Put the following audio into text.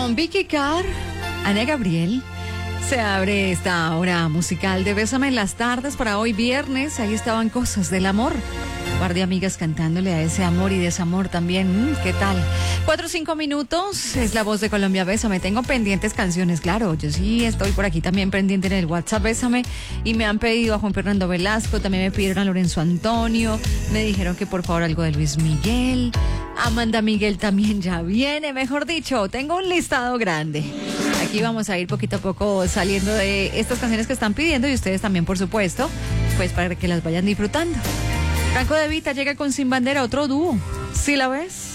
Con Vicky Carr, Ana Gabriel, se abre esta hora musical de Bésame en las tardes para hoy viernes. Ahí estaban Cosas del Amor. Un par de amigas cantándole a ese amor y desamor también. ¿Qué tal? 4 o 5 minutos. Es la voz de Colombia. Bésame. Tengo pendientes canciones, claro. Yo sí estoy por aquí también pendiente en el WhatsApp. Bésame. Y me han pedido a Juan Fernando Velasco. También me pidieron a Lorenzo Antonio. Me dijeron que por favor algo de Luis Miguel. Amanda Miguel también ya viene. Mejor dicho, tengo un listado grande. Aquí vamos a ir poquito a poco saliendo de estas canciones que están pidiendo. Y ustedes también, por supuesto. Pues para que las vayan disfrutando. Franco De Vita llega con Sin Bandera, otro dúo. ¿Sí la ves?